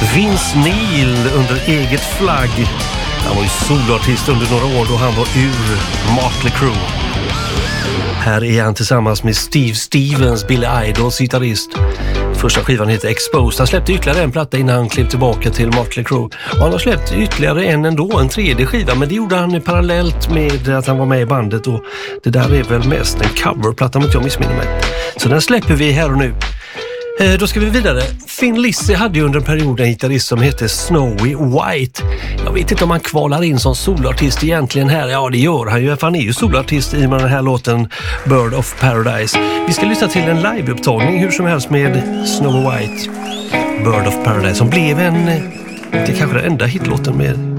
Vince Neil under eget flagg. Han var ju soloartist under några år då han var ur Mötley Crüe. Här är han tillsammans med Steve Stevens, Billy Idols gitarrist. Första skivan heter Exposed. Han släppte ytterligare en platta innan han klev tillbaka till Mötley Crüe. Och han har släppt ytterligare en tredje skiva. Men det gjorde han parallellt med att han var med i bandet. Och det där är väl mest en coverplatta om inte jag missminner mig. Så den släpper vi här och nu. Då ska vi vidare. Thin Lizzy hade ju under en period en gitarrist som heter Snowy White. Jag vet inte om han kvalar in som solartist egentligen här. Ja, det gör han ju. Han är ju solartist i den här låten Bird of Paradise. Vi ska lyssna till en liveupptagning hur som helst med Snowy White, Bird of Paradise, som blev det kanske den enda hitlåten med